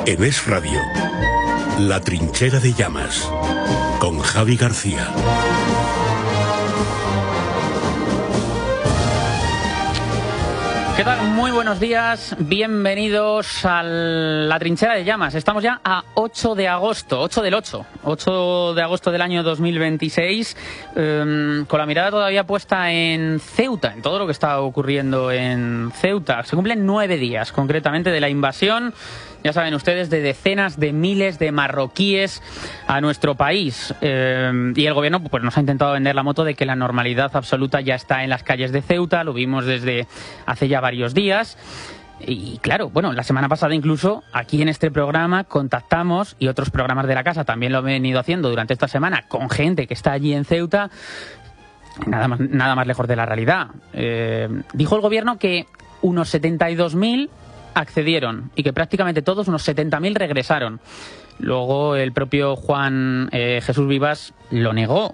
En Es Radio, La Trinchera de Llamas, con Javi García. ¿Qué tal? Muy buenos días, bienvenidos a La Trinchera de Llamas. Estamos ya a 8 de agosto, 8 de agosto del año 2026, con la mirada todavía puesta en Ceuta, en todo lo que está ocurriendo en Ceuta. Se cumplen 9 días, concretamente, de la invasión, ya saben ustedes, de decenas de miles de marroquíes a nuestro país. Y el gobierno pues nos ha intentado vender la moto de que la normalidad absoluta ya está en las calles de Ceuta. Lo vimos desde hace ya varios días. Y claro, bueno, la semana pasada incluso aquí en este programa contactamos, y otros programas de la casa también lo han venido haciendo durante esta semana, con gente que está allí en Ceuta. Nada más lejos de la realidad. Dijo el gobierno que unos 72.000 accedieron y que prácticamente todos, unos 70.000, regresaron. Luego el propio Juan Jesús Vivas lo negó,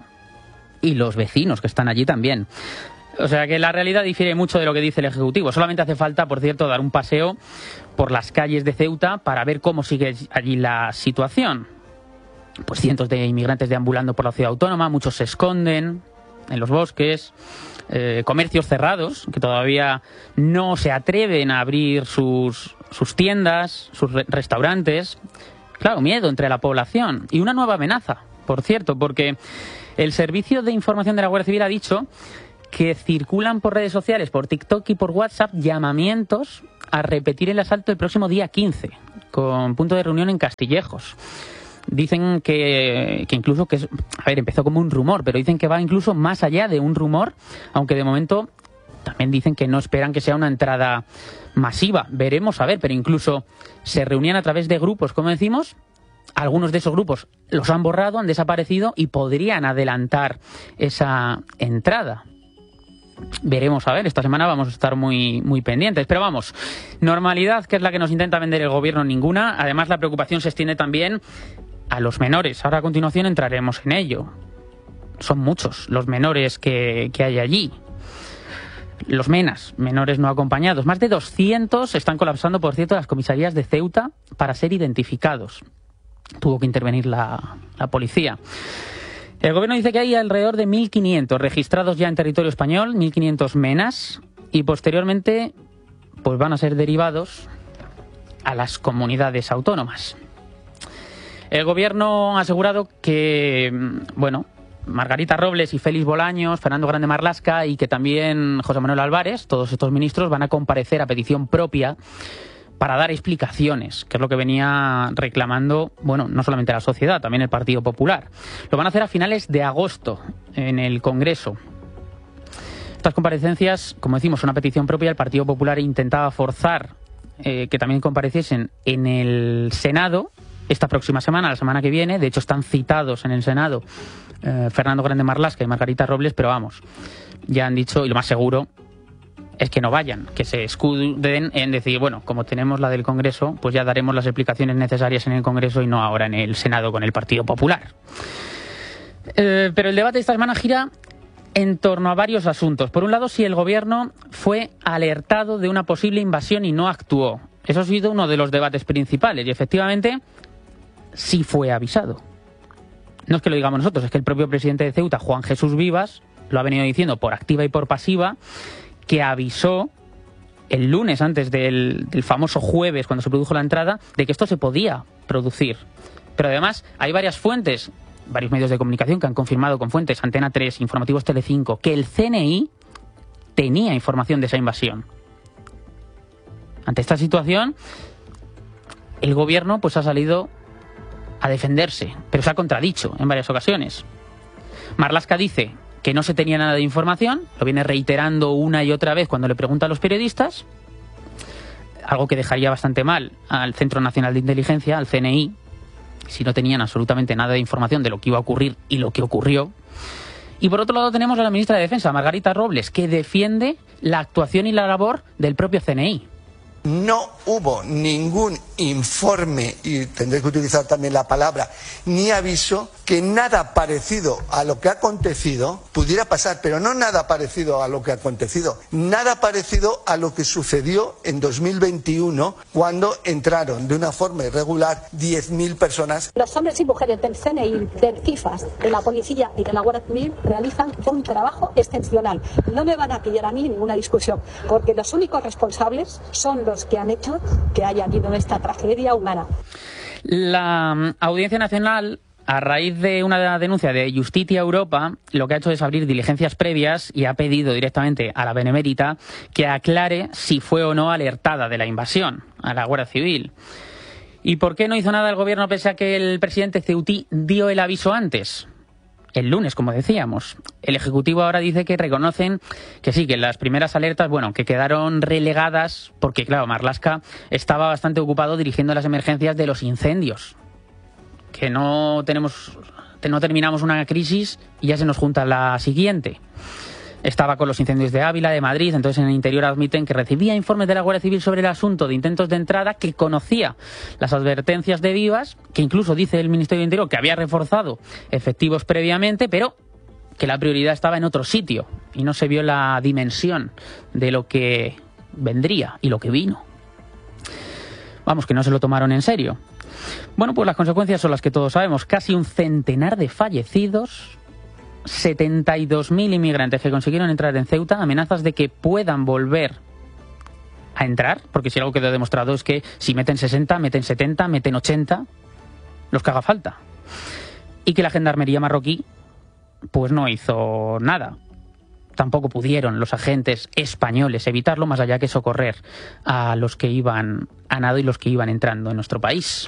y los vecinos que están allí también. O sea que la realidad difiere mucho de lo que dice el Ejecutivo. Solamente hace falta, por cierto, dar un paseo por las calles de Ceuta para ver cómo sigue allí la situación. Pues cientos de inmigrantes deambulando por la ciudad autónoma, muchos se esconden en los bosques, comercios cerrados que todavía no se atreven a abrir sus tiendas, sus restaurantes. Claro, miedo entre la población y una nueva amenaza, por cierto, porque el Servicio de Información de la Guardia Civil ha dicho que circulan por redes sociales, por TikTok y por WhatsApp, llamamientos a repetir el asalto el próximo día 15, con punto de reunión en Castillejos. Dicen que incluso que empezó como un rumor, pero dicen que va incluso más allá de un rumor, aunque de momento también dicen que no esperan que sea una entrada masiva. Veremos a ver, pero incluso se reunían a través de grupos, como decimos. Algunos de esos grupos los han borrado, han desaparecido y podrían adelantar esa entrada. Veremos a ver, esta semana vamos a estar muy pendientes. Pero vamos, normalidad, que es la que nos intenta vender el gobierno, ninguna. Además, la preocupación se extiende también a los menores. Ahora a continuación entraremos en ello. Son muchos los menores que hay allí. Los menores no acompañados. Más de 200 están colapsando, por cierto, las comisarías de Ceuta para ser identificados. Tuvo que intervenir la policía. El gobierno dice que hay alrededor de 1.500 registrados ya en territorio español, 1.500 menas, y posteriormente pues van a ser derivados a las comunidades autónomas. El gobierno ha asegurado que, Margarita Robles y Félix Bolaños, Fernando Grande Marlaska y que también José Manuel Álvarez, todos estos ministros, van a comparecer a petición propia para dar explicaciones, que es lo que venía reclamando, no solamente la sociedad, también el Partido Popular. Lo van a hacer a finales de agosto en el Congreso. Estas comparecencias, como decimos, son una petición propia. El Partido Popular intentaba forzar que también compareciesen en el Senado esta próxima semana, la semana que viene. De hecho, están citados en el Senado Fernando Grande Marlaska y Margarita Robles, pero ya han dicho, y lo más seguro es que no vayan, que se escuden en decir, como tenemos la del Congreso, pues ya daremos las explicaciones necesarias en el Congreso y no ahora en el Senado con el Partido Popular. Pero el debate de esta semana gira en torno a varios asuntos. Por un lado, si el gobierno fue alertado de una posible invasión y no actuó. Eso ha sido uno de los debates principales y efectivamente sí fue avisado. No es que lo digamos nosotros, es que el propio presidente de Ceuta, Juan Jesús Vivas, lo ha venido diciendo por activa y por pasiva, que avisó el lunes, antes del famoso jueves, cuando se produjo la entrada, de que esto se podía producir. Pero además hay varias fuentes, varios medios de comunicación que han confirmado con fuentes, Antena 3, Informativos Telecinco, que el CNI tenía información de esa invasión. Ante esta situación, el gobierno pues ha salido a defenderse, pero se ha contradicho en varias ocasiones. Marlaska dice que no se tenía nada de información, lo viene reiterando una y otra vez cuando le pregunta a los periodistas, algo que dejaría bastante mal al Centro Nacional de Inteligencia, al CNI, si no tenían absolutamente nada de información de lo que iba a ocurrir y lo que ocurrió. Y por otro lado tenemos a la ministra de Defensa, Margarita Robles, que defiende la actuación y la labor del propio CNI. no hubo ningún informe, y tendré que utilizar también la palabra, ni aviso, que nada parecido a lo que ha acontecido pudiera pasar, pero no nada parecido a lo que ha acontecido, nada parecido a lo que sucedió en 2021 cuando entraron de una forma irregular 10.000 personas. Los hombres y mujeres del CNI, del CIFAS, de la policía y de la Guardia Civil realizan un trabajo excepcional. No me van a pillar a mí ninguna discusión, porque los únicos responsables son los que han hecho que haya habido esta tragedia humana. La Audiencia Nacional, a raíz de una denuncia de Justitia Europa, lo que ha hecho es abrir diligencias previas y ha pedido directamente a la Benemérita que aclare si fue o no alertada de la invasión a la Guardia Civil. ¿Y por qué no hizo nada el gobierno pese a que el presidente Ceutí dio el aviso antes? El lunes, como decíamos. El Ejecutivo ahora dice que reconocen que sí, que las primeras alertas, bueno, que quedaron relegadas porque, claro, Marlaska estaba bastante ocupado dirigiendo las emergencias de los incendios. Que no terminamos una crisis y ya se nos junta la siguiente. Estaba con los incendios de Ávila, de Madrid, entonces en el interior admiten que recibía informes de la Guardia Civil sobre el asunto de intentos de entrada, que conocía las advertencias de Vivas, que incluso dice el Ministerio del Interior que había reforzado efectivos previamente, pero que la prioridad estaba en otro sitio y no se vio la dimensión de lo que vendría y lo que vino. Vamos, que no se lo tomaron en serio. Bueno, pues las consecuencias son las que todos sabemos. Casi un centenar de fallecidos, 72.000 inmigrantes que consiguieron entrar en Ceuta, amenazas de que puedan volver a entrar, porque si algo quedó demostrado es que si meten 60, meten 70, meten 80, los que haga falta. Y que la gendarmería marroquí pues no hizo nada. Tampoco pudieron los agentes españoles evitarlo, más allá que socorrer a los que iban a nado y los que iban entrando en nuestro país.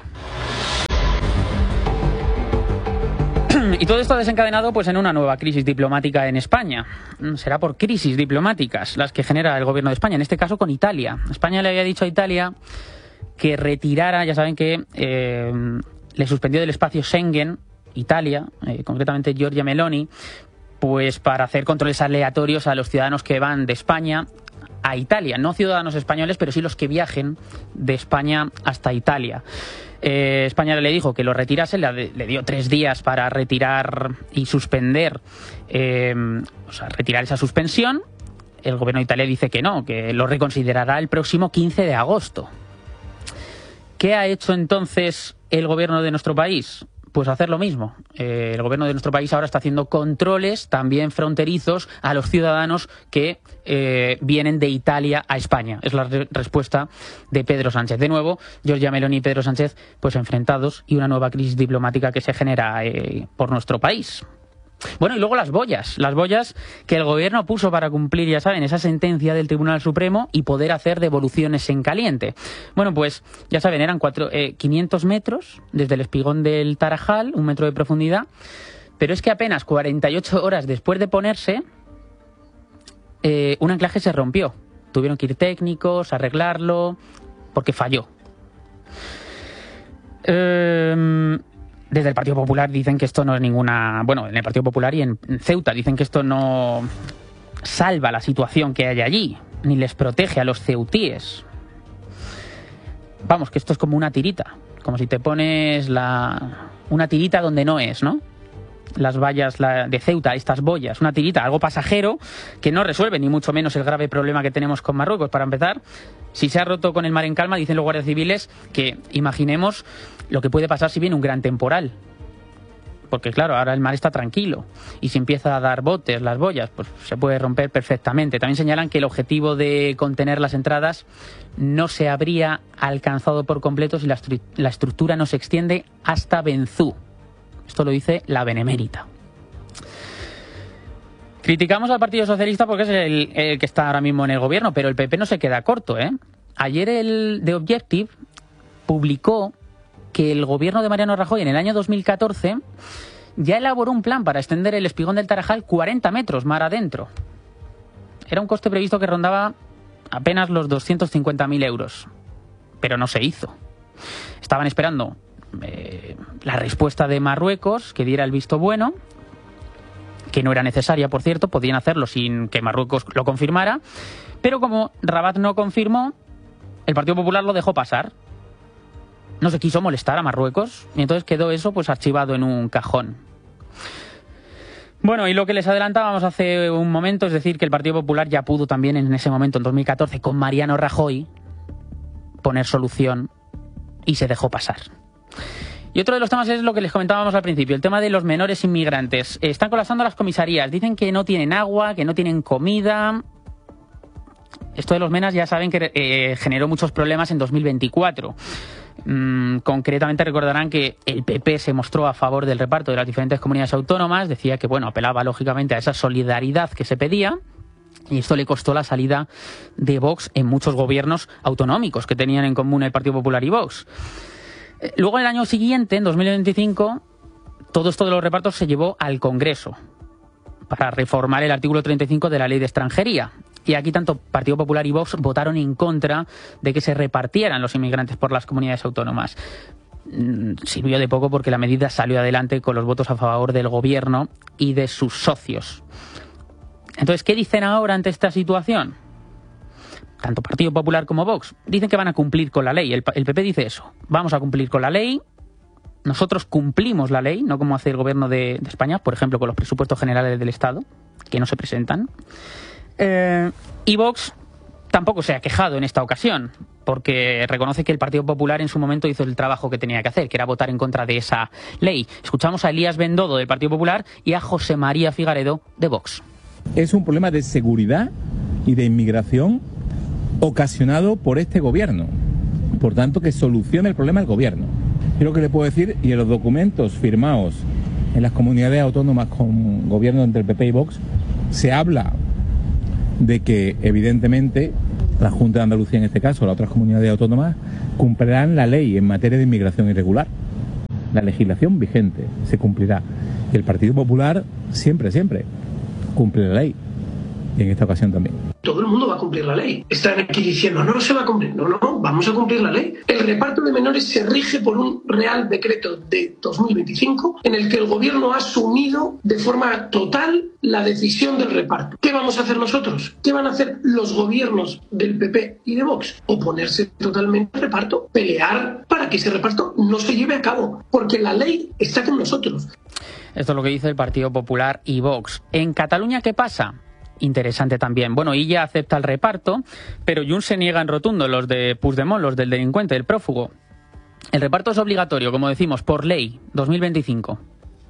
Y todo esto ha desencadenado pues en una nueva crisis diplomática en España. Será por crisis diplomáticas las que genera el gobierno de España, en este caso con Italia. España le había dicho a Italia que retirara, ya saben que le suspendió del espacio Schengen, Italia, concretamente Giorgia Meloni, pues para hacer controles aleatorios a los ciudadanos que van de España a Italia. No ciudadanos españoles, pero sí los que viajen de España hasta Italia. España le dijo que lo retirase, le dio 3 días para retirar y suspender, retirar esa suspensión. El gobierno de Italia dice que no, que lo reconsiderará el próximo 15 de agosto. ¿Qué ha hecho entonces el gobierno de nuestro país? Pues hacer lo mismo. El gobierno de nuestro país ahora está haciendo controles también fronterizos a los ciudadanos que vienen de Italia a España. Es la respuesta de Pedro Sánchez. De nuevo, Giorgia Meloni y Pedro Sánchez pues enfrentados y una nueva crisis diplomática que se genera por nuestro país. Bueno, y luego las boyas que el gobierno puso para cumplir, ya saben, esa sentencia del Tribunal Supremo y poder hacer devoluciones en caliente. Bueno, pues ya saben, eran 500 metros desde el espigón del Tarajal, 1 metro de profundidad, pero es que apenas 48 horas después de ponerse, un anclaje se rompió. Tuvieron que ir técnicos a arreglarlo porque falló. Desde el Partido Popular dicen que esto no es ninguna... Bueno, en el Partido Popular y en Ceuta dicen que esto no salva la situación que hay allí, ni les protege a los ceutíes. Vamos, que esto es como una tirita, como si te pones una tirita donde no es, ¿no? Las vallas de Ceuta, estas boyas, una tirita, algo pasajero que no resuelve ni mucho menos el grave problema que tenemos con Marruecos. Para empezar, si se ha roto con el mar en calma, dicen los guardias civiles que imaginemos lo que puede pasar si viene un gran temporal. Porque claro, ahora el mar está tranquilo y si empieza a dar botes, las boyas, pues se puede romper perfectamente. También señalan que el objetivo de contener las entradas no se habría alcanzado por completo si la estructura no se extiende hasta Benzú. Esto lo dice la Benemérita. Criticamos al Partido Socialista porque es el que está ahora mismo en el gobierno, pero el PP no se queda corto, ¿eh? Ayer el The Objective publicó que el gobierno de Mariano Rajoy en el año 2014 ya elaboró un plan para extender el espigón del Tarajal 40 metros mar adentro. Era un coste previsto que rondaba apenas los 250.000 euros, pero no se hizo. Estaban esperando la respuesta de Marruecos, que diera el visto bueno, que no era necesaria, por cierto, podían hacerlo sin que Marruecos lo confirmara, pero como Rabat no confirmó, el Partido Popular lo dejó pasar. No se quiso molestar a Marruecos y entonces quedó eso pues archivado en un cajón. Bueno, y lo que les adelantábamos hace un momento, es decir, que el Partido Popular ya pudo también en ese momento, en 2014, con Mariano Rajoy, poner solución y se dejó pasar. Y otro de los temas es lo que les comentábamos al principio, el tema de los menores inmigrantes. Están colapsando las comisarías, dicen que no tienen agua, que no tienen comida. Esto de los menas ya saben que generó muchos problemas en 2024. Concretamente recordarán que el PP se mostró a favor del reparto de las diferentes comunidades autónomas, decía que bueno, apelaba lógicamente a esa solidaridad que se pedía, y esto le costó la salida de Vox en muchos gobiernos autonómicos que tenían en común el Partido Popular y Vox. Luego, el año siguiente, en 2025, todo esto de los repartos se llevó al Congreso para reformar el artículo 35 de la Ley de Extranjería. Y aquí tanto Partido Popular y Vox votaron en contra de que se repartieran los inmigrantes por las comunidades autónomas. Sirvió de poco porque la medida salió adelante con los votos a favor del gobierno y de sus socios. Entonces, ¿qué dicen ahora ante esta situación? Tanto Partido Popular como Vox dicen que van a cumplir con la ley. El PP dice eso. Vamos a cumplir con la ley. Nosotros cumplimos la ley, no como hace el gobierno de España, por ejemplo, con los presupuestos generales del Estado, que no se presentan. Y Vox tampoco se ha quejado en esta ocasión, porque reconoce que el Partido Popular en su momento hizo el trabajo que tenía que hacer, que era votar en contra de esa ley. Escuchamos a Elías Bendodo del Partido Popular y a José María Figaredo de Vox. Es un problema de seguridad y de inmigración ocasionado por este gobierno. Por tanto, que solucione el problema el gobierno. Yo lo que le puedo decir, y en los documentos firmados en las comunidades autónomas con gobierno entre el PP y Vox, se habla de que, evidentemente, la Junta de Andalucía, en este caso, las otras comunidades autónomas, cumplirán la ley en materia de inmigración irregular. La legislación vigente se cumplirá. Y el Partido Popular siempre cumple la ley. Y en esta ocasión también. Todo el mundo va a cumplir la ley. Están aquí diciendo, no se va a cumplir. No, vamos a cumplir la ley. El reparto de menores se rige por un Real Decreto de 2025 en el que el gobierno ha asumido de forma total la decisión del reparto. ¿Qué vamos a hacer nosotros? ¿Qué van a hacer los gobiernos del PP y de Vox? Oponerse totalmente al reparto, pelear para que ese reparto no se lleve a cabo, porque la ley está con nosotros. Esto es lo que dice el Partido Popular y Vox. ¿En Cataluña qué pasa? Interesante también. Bueno, Illa acepta el reparto, pero Junts se niega en rotundo, los de Puigdemont, los del delincuente, del prófugo. El reparto es obligatorio, como decimos, por ley, 2025.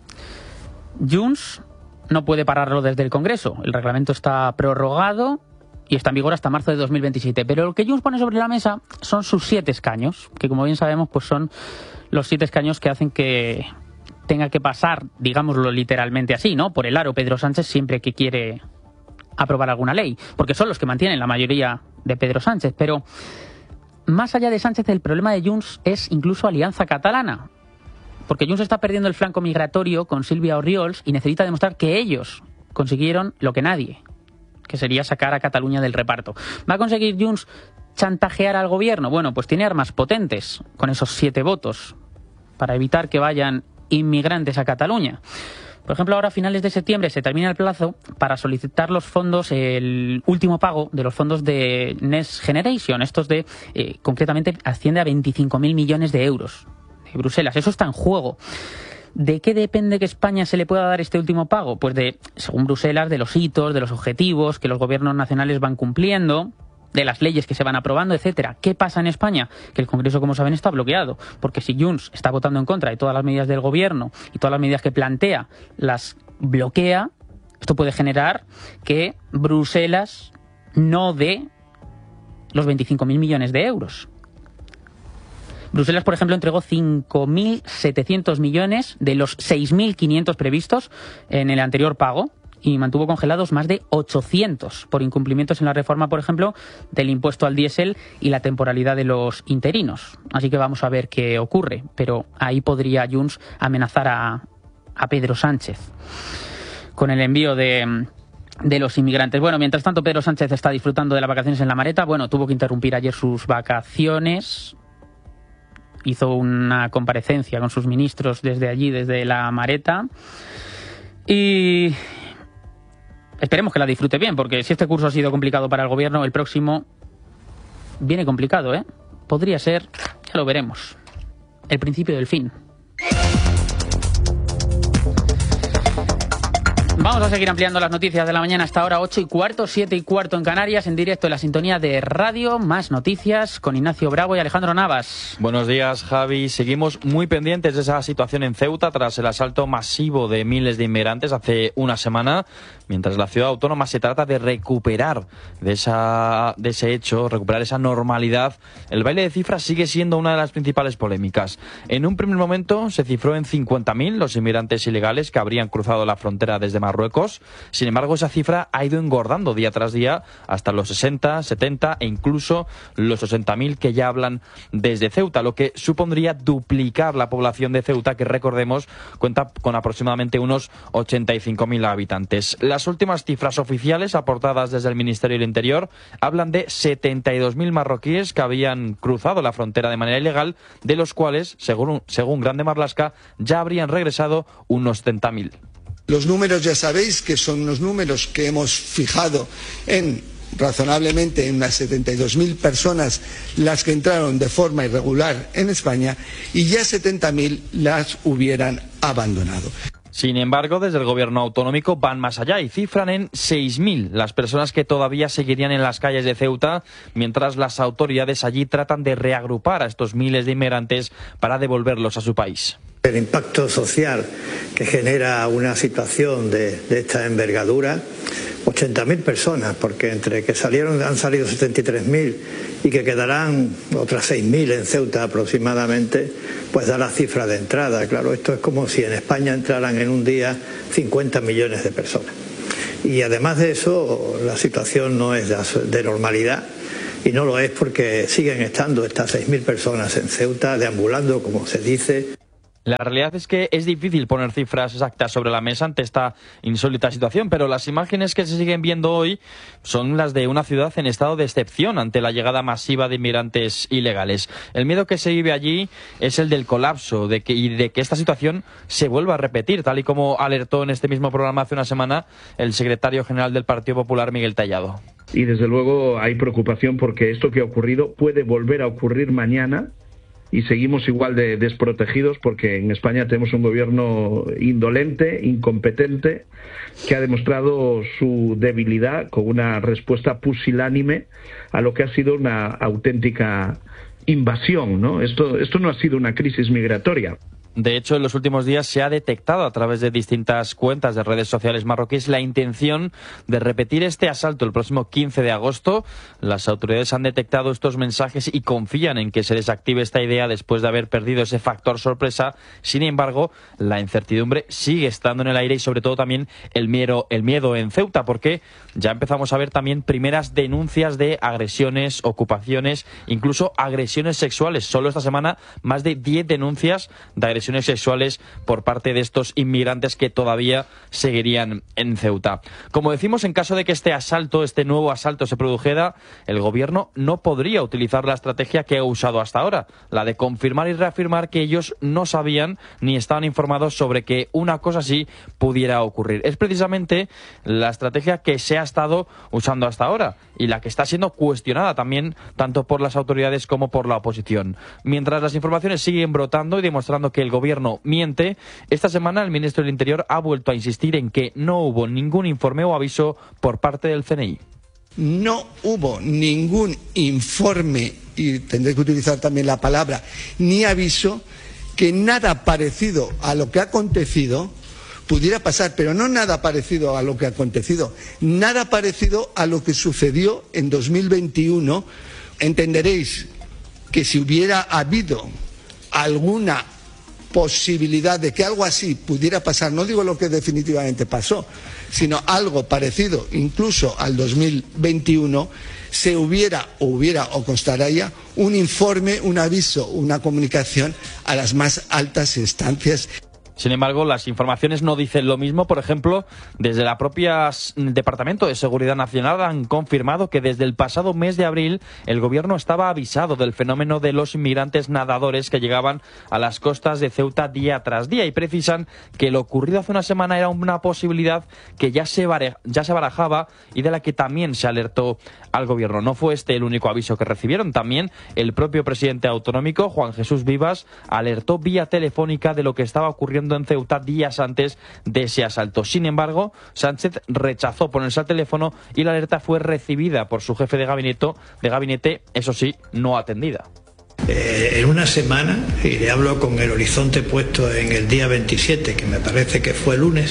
Junts no puede pararlo desde el Congreso. El reglamento está prorrogado y está en vigor hasta marzo de 2027. Pero lo que Junts pone sobre la mesa son sus 7 escaños, que como bien sabemos, pues son los 7 escaños que hacen que tenga que pasar, digámoslo literalmente así, ¿no?, por el aro Pedro Sánchez siempre que quiere aprobar alguna ley, porque son los que mantienen la mayoría de Pedro Sánchez. Pero más allá de Sánchez, el problema de Junts es incluso Alianza Catalana, porque Junts está perdiendo el flanco migratorio con Sílvia Orriols y necesita demostrar que ellos consiguieron lo que nadie, que sería sacar a Cataluña del reparto. ¿Va a conseguir Junts chantajear al gobierno? Bueno, pues tiene armas potentes con esos 7 votos para evitar que vayan inmigrantes a Cataluña. Por ejemplo, ahora a finales de septiembre se termina el plazo para solicitar los fondos, el último pago de los fondos de Next Generation. Estos concretamente asciende a 25.000 millones de euros de Bruselas. Eso está en juego. ¿De qué depende que España se le pueda dar este último pago? Pues según Bruselas, de los hitos, de los objetivos que los gobiernos nacionales van cumpliendo, de las leyes que se van aprobando, etcétera. ¿Qué pasa en España? Que el Congreso, como saben, está bloqueado, porque si Junts está votando en contra de todas las medidas del gobierno y todas las medidas que plantea las bloquea, esto puede generar que Bruselas no dé los 25.000 millones de euros. Bruselas, por ejemplo, entregó 5.700 millones de los 6.500 previstos en el anterior pago, y mantuvo congelados más de 800 por incumplimientos en la reforma, por ejemplo, del impuesto al diésel y la temporalidad de los interinos. Así que vamos a ver qué ocurre, pero ahí podría Junts amenazar a Pedro Sánchez con el envío de los inmigrantes. Bueno, mientras tanto, Pedro Sánchez está disfrutando de las vacaciones en La Mareta. Bueno, tuvo que interrumpir ayer sus vacaciones. Hizo una comparecencia con sus ministros desde allí, desde La Mareta. Y esperemos que la disfrute bien, porque si este curso ha sido complicado para el gobierno, el próximo viene complicado, ¿eh? Podría ser, ya lo veremos, el principio del fin. Vamos a seguir ampliando las noticias de la mañana hasta ahora, 8:15, 7:15 en Canarias, en directo en la sintonía de Radio Más Noticias con Ignacio Bravo y Alejandro Navas. Buenos días, Javi. Seguimos muy pendientes de esa situación en Ceuta tras el asalto masivo de miles de inmigrantes hace una semana, mientras la ciudad autónoma se trata de recuperar de ese hecho, recuperar esa normalidad. El baile de cifras sigue siendo una de las principales polémicas. En un primer momento se cifró en 50.000 los inmigrantes ilegales que habrían cruzado la frontera desde Marruecos. Sin embargo, esa cifra ha ido engordando día tras día hasta los 60, 70 e incluso los 80.000 que ya hablan desde Ceuta, lo que supondría duplicar la población de Ceuta, que recordemos cuenta con aproximadamente unos 85.000 habitantes. Las últimas cifras oficiales aportadas desde el Ministerio del Interior hablan de 72.000 marroquíes que habían cruzado la frontera de manera ilegal, de los cuales, según Grande Marlaska, ya habrían regresado unos 70.000. Los números ya sabéis que son unos números que hemos fijado razonablemente en unas 72.000 personas las que entraron de forma irregular en España, y ya 70.000 las hubieran abandonado. Sin embargo, desde el gobierno autonómico van más allá y cifran en 6.000 las personas que todavía seguirían en las calles de Ceuta, mientras las autoridades allí tratan de reagrupar a estos miles de inmigrantes para devolverlos a su país. El impacto social que genera una situación de esta envergadura, 80.000 personas, porque entre que han salido 73.000 y que quedarán otras 6.000 en Ceuta aproximadamente, pues da la cifra de entrada. Claro, esto es como si en España entraran en un día 50 millones de personas. Y además de eso, la situación no es de normalidad, y no lo es porque siguen estando estas 6.000 personas en Ceuta deambulando, como se dice. La realidad es que es difícil poner cifras exactas sobre la mesa ante esta insólita situación, pero las imágenes que se siguen viendo hoy son las de una ciudad en estado de excepción ante la llegada masiva de inmigrantes ilegales. El miedo que se vive allí es el del colapso y de que esta situación se vuelva a repetir, tal y como alertó en este mismo programa hace una semana el secretario general del Partido Popular, Miguel Tellado. Y desde luego hay preocupación porque esto que ha ocurrido puede volver a ocurrir mañana. Y seguimos igual de desprotegidos porque en España tenemos un gobierno indolente, incompetente, que ha demostrado su debilidad con una respuesta pusilánime a lo que ha sido una auténtica invasión, ¿no? Esto no ha sido una crisis migratoria. De hecho, en los últimos días se ha detectado a través de distintas cuentas de redes sociales marroquíes la intención de repetir este asalto el próximo 15 de agosto. Las autoridades han detectado estos mensajes y confían en que se desactive esta idea después de haber perdido ese factor sorpresa. Sin embargo, la incertidumbre sigue estando en el aire y sobre todo también el miedo en Ceuta, porque ya empezamos a ver también primeras denuncias de agresiones, ocupaciones, incluso agresiones sexuales. Solo esta semana más de 10 denuncias de agresiones sexuales por parte de estos inmigrantes que todavía seguirían en Ceuta. Como decimos, en caso de que este nuevo asalto se produjera, el gobierno no podría utilizar la estrategia que ha usado hasta ahora, la de confirmar y reafirmar que ellos no sabían ni estaban informados sobre que una cosa así pudiera ocurrir. Es precisamente la estrategia que se ha estado usando hasta ahora y la que está siendo cuestionada también tanto por las autoridades como por la oposición. Mientras las informaciones siguen brotando y demostrando que el gobierno miente, esta semana el ministro del Interior ha vuelto a insistir en que no hubo ningún informe o aviso por parte del CNI. No hubo ningún informe, y tendré que utilizar también la palabra, ni aviso, que nada parecido a lo que ha acontecido pudiera pasar, pero no nada parecido a lo que ha acontecido, nada parecido a lo que sucedió en 2021. Entenderéis que si hubiera habido alguna posibilidad de que algo así pudiera pasar, no digo lo que definitivamente pasó, sino algo parecido incluso al 2021, se hubiera o constaría un informe, un aviso, una comunicación a las más altas instancias. Sin embargo, las informaciones no dicen lo mismo. Por ejemplo, desde la propia Departamento de Seguridad Nacional han confirmado que desde el pasado mes de abril el gobierno estaba avisado del fenómeno de los inmigrantes nadadores que llegaban a las costas de Ceuta día tras día y precisan que lo ocurrido hace una semana era una posibilidad que ya se barajaba y de la que también se alertó al gobierno. No fue este el único aviso que recibieron. También el propio presidente autonómico, Juan Jesús Vivas, alertó vía telefónica de lo que estaba ocurriendo en Ceuta días antes de ese asalto. Sin embargo, Sánchez rechazó ponerse al teléfono y la alerta fue recibida por su jefe de gabinete, eso sí, no atendida. En una semana, y le hablo con el horizonte puesto en el día 27, que me parece que fue lunes,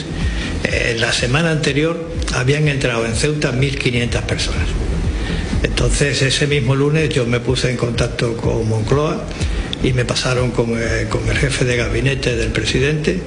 en la semana anterior habían entrado en Ceuta 1.500 personas. Entonces, ese mismo lunes yo me puse en contacto con Moncloa y me pasaron con el jefe de gabinete del presidente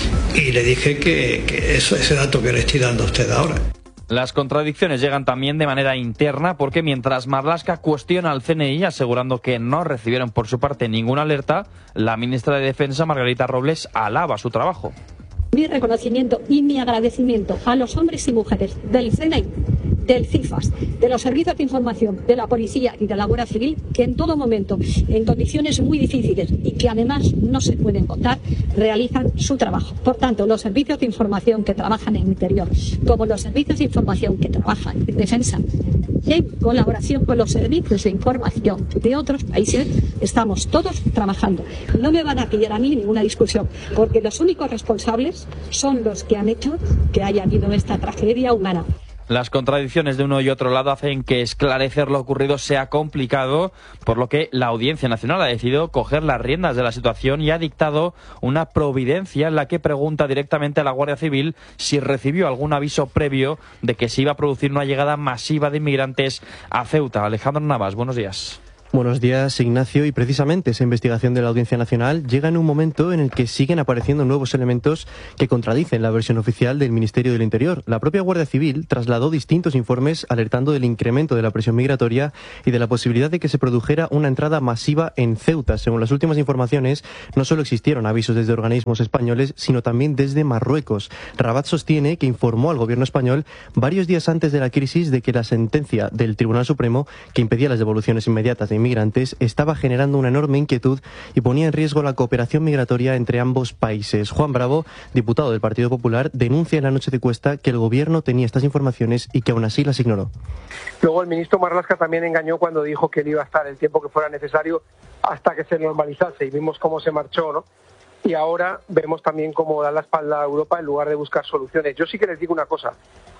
y le dije que ese dato que le estoy dando a usted ahora. Las contradicciones llegan también de manera interna porque mientras Marlaska cuestiona al CNI asegurando que no recibieron por su parte ninguna alerta, la ministra de Defensa, Margarita Robles, alaba su trabajo. Mi reconocimiento y mi agradecimiento a los hombres y mujeres del CNI, del CIFAS, de los servicios de información, de la policía y de la Guardia Civil, que en todo momento, en condiciones muy difíciles y que además no se pueden contar, realizan su trabajo. Por tanto, los servicios de información que trabajan en interior, como los servicios de información que trabajan en defensa, y en colaboración con los servicios de información de otros países, estamos todos trabajando. No me van a pillar a mí ninguna discusión, porque los únicos responsables son los que han hecho que haya habido esta tragedia humana. Las contradicciones de uno y otro lado hacen que esclarecer lo ocurrido sea complicado, por lo que la Audiencia Nacional ha decidido coger las riendas de la situación y ha dictado una providencia en la que pregunta directamente a la Guardia Civil si recibió algún aviso previo de que se iba a producir una llegada masiva de inmigrantes a Ceuta. Alejandro Navas, buenos días. Buenos días, Ignacio. Y precisamente esa investigación de la Audiencia Nacional llega en un momento en el que siguen apareciendo nuevos elementos que contradicen la versión oficial del Ministerio del Interior. La propia Guardia Civil trasladó distintos informes alertando del incremento de la presión migratoria y de la posibilidad de que se produjera una entrada masiva en Ceuta. Según las últimas informaciones, no solo existieron avisos desde organismos españoles, sino también desde Marruecos. Rabat sostiene que informó al gobierno español varios días antes de la crisis de que la sentencia del Tribunal Supremo, que impedía las devoluciones inmediatas de inmigrantes, estaba generando una enorme inquietud y ponía en riesgo la cooperación migratoria entre ambos países. Juan Bravo, diputado del Partido Popular, denuncia en la noche de Cuesta que el gobierno tenía estas informaciones y que aún así las ignoró. Luego el ministro Marlaska también engañó cuando dijo que él iba a estar el tiempo que fuera necesario hasta que se normalizase, y vimos cómo se marchó, ¿no? Y ahora vemos también cómo da la espalda a Europa en lugar de buscar soluciones. Yo sí que les digo una cosa.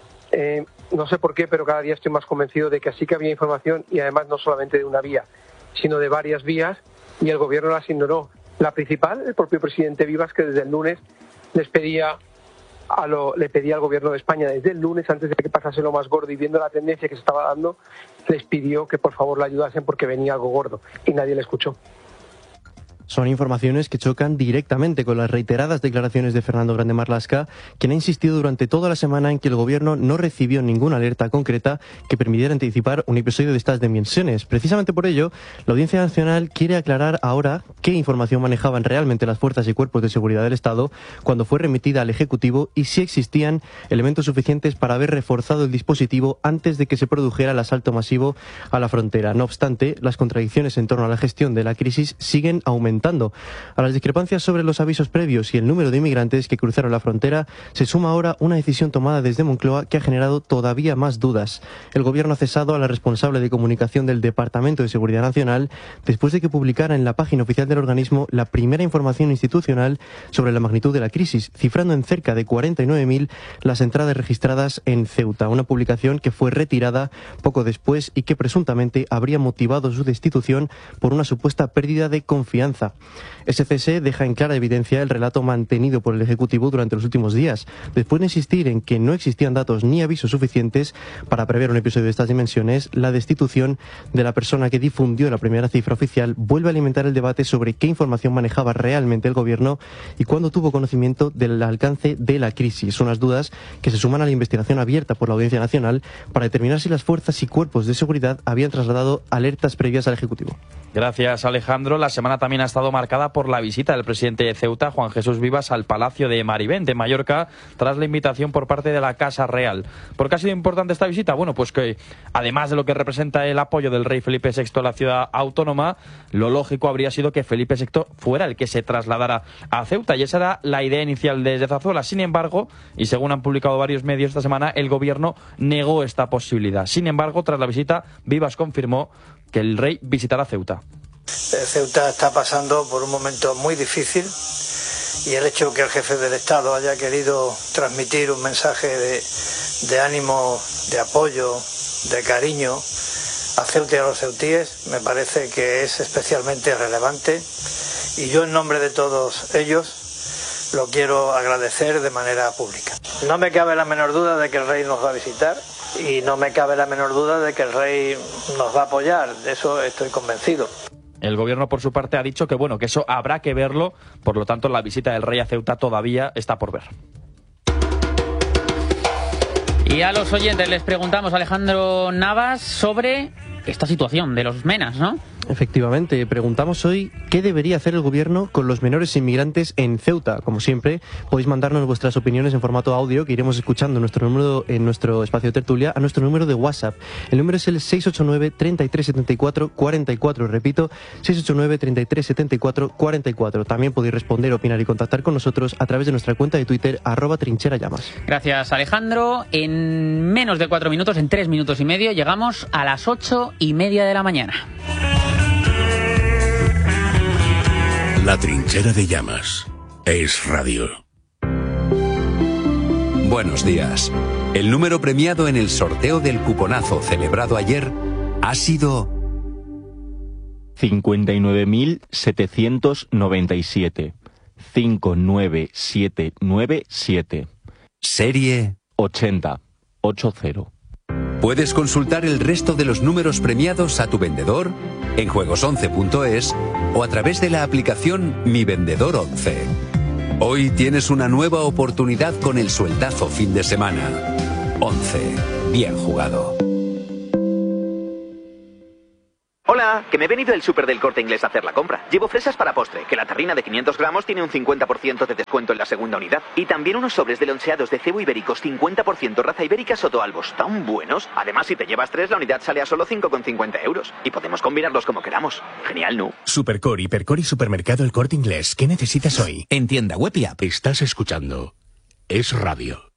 No sé por qué, pero cada día estoy más convencido de que sí que había información, y además no solamente de una vía, sino de varias vías, y el gobierno las ignoró. La principal, el propio presidente Vivas, que desde el lunes le pedía al gobierno de España, desde el lunes, antes de que pasase lo más gordo y viendo la tendencia que se estaba dando, les pidió que por favor le ayudasen porque venía algo gordo, y nadie le escuchó. Son informaciones que chocan directamente con las reiteradas declaraciones de Fernando Grande Marlaska, quien ha insistido durante toda la semana en que el gobierno no recibió ninguna alerta concreta que permitiera anticipar un episodio de estas dimensiones. Precisamente por ello, la Audiencia Nacional quiere aclarar ahora qué información manejaban realmente las fuerzas y cuerpos de seguridad del Estado cuando fue remitida al Ejecutivo y si existían elementos suficientes para haber reforzado el dispositivo antes de que se produjera el asalto masivo a la frontera. No obstante, las contradicciones en torno a la gestión de la crisis siguen aumentando. A las discrepancias sobre los avisos previos y el número de inmigrantes que cruzaron la frontera se suma ahora una decisión tomada desde Moncloa que ha generado todavía más dudas. El gobierno ha cesado a la responsable de comunicación del Departamento de Seguridad Nacional después de que publicara en la página oficial del organismo la primera información institucional sobre la magnitud de la crisis, cifrando en cerca de 49.000 las entradas registradas en Ceuta. Una publicación que fue retirada poco después y que presuntamente habría motivado su destitución por una supuesta pérdida de confianza. Ese cese deja en clara evidencia el relato mantenido por el Ejecutivo durante los últimos días. Después de insistir en que no existían datos ni avisos suficientes para prever un episodio de estas dimensiones, la destitución de la persona que difundió la primera cifra oficial vuelve a alimentar el debate sobre qué información manejaba realmente el Gobierno y cuándo tuvo conocimiento del alcance de la crisis. Son las dudas que se suman a la investigación abierta por la Audiencia Nacional para determinar si las fuerzas y cuerpos de seguridad habían trasladado alertas previas al Ejecutivo. Gracias, Alejandro. La semana también ha estado estado marcada por la visita del presidente de Ceuta, Juan Jesús Vivas, al Palacio de Marivent, en Mallorca, tras la invitación por parte de la Casa Real. ¿Por qué ha sido importante esta visita? Bueno, pues que además de lo que representa el apoyo del rey Felipe VI a la ciudad autónoma, lo lógico habría sido que Felipe VI fuera el que se trasladara a Ceuta, y esa era la idea inicial desde Zazuela. Sin embargo, y según han publicado varios medios esta semana, el gobierno negó esta posibilidad. Sin embargo, tras la visita, Vivas confirmó que el rey visitará Ceuta. Ceuta está pasando por un momento muy difícil y el hecho que el jefe del Estado haya querido transmitir un mensaje de ánimo, de apoyo, de cariño a Ceuta y a los ceutíes me parece que es especialmente relevante, y yo en nombre de todos ellos lo quiero agradecer de manera pública. No me cabe la menor duda de que el rey nos va a visitar y no me cabe la menor duda de que el rey nos va a apoyar, de eso estoy convencido. El gobierno, por su parte, ha dicho que bueno, que eso habrá que verlo, por lo tanto la visita del rey a Ceuta todavía está por ver. Y a los oyentes les preguntamos, Alejandro Navas, sobre esta situación de los menas, ¿no? Efectivamente, preguntamos hoy qué debería hacer el gobierno con los menores inmigrantes en Ceuta. Como siempre, podéis mandarnos vuestras opiniones en formato audio que iremos escuchando en nuestro espacio de tertulia a nuestro número de WhatsApp. El número es el 689 33 74 44. Repito, 689 33 74 44. También podéis responder, opinar y contactar con nosotros a través de nuestra cuenta de Twitter @trincherallamas. Gracias, Alejandro. En menos de 4 minutos, en 3 minutos y medio, llegamos a las 8:30 de la mañana. La Trinchera de Llamas es radio. Buenos días. El número premiado en el sorteo del cuponazo celebrado ayer ha sido 59.797. 59797. Serie 80. Puedes consultar el resto de los números premiados a tu vendedor en juegos11.es o a través de la aplicación Mi Vendedor 11. Hoy tienes una nueva oportunidad con el sueldazo fin de semana. 11. Bien jugado. Hola, que me he venido del súper del Corte Inglés a hacer la compra. Llevo fresas para postre, que la tarrina de 500 gramos tiene un 50% de descuento en la segunda unidad. Y también unos sobres de loncheados de cebo ibéricos 50% raza ibérica Sotoalbos, tan buenos. Además, si te llevas 3, la unidad sale a solo 5,50 €. Y podemos combinarlos como queramos. Genial, ¿no? Supercore, Hipercore y Supermercado El Corte Inglés. ¿Qué necesitas hoy? En tienda web y app. Estás escuchando Es Radio.